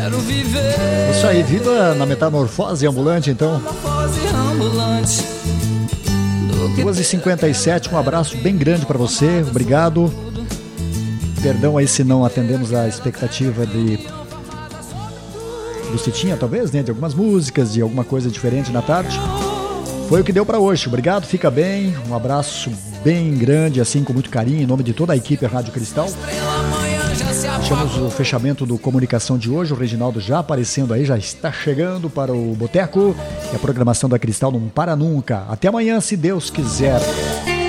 Isso aí, viva na metamorfose ambulante, então. 2h57, um abraço bem grande para você, obrigado. Perdão aí se não atendemos a expectativa do Citinha, talvez, né? De algumas músicas, de alguma coisa diferente na tarde. Foi o que deu para hoje, obrigado, fica bem. Um abraço bem grande, assim, com muito carinho, em nome de toda a equipe Rádio Cristal. Deixamos o fechamento do Comunicação de hoje, o Reginaldo já aparecendo aí, já está chegando para o Boteco. E a programação da Cristal não para nunca. Até amanhã, se Deus quiser.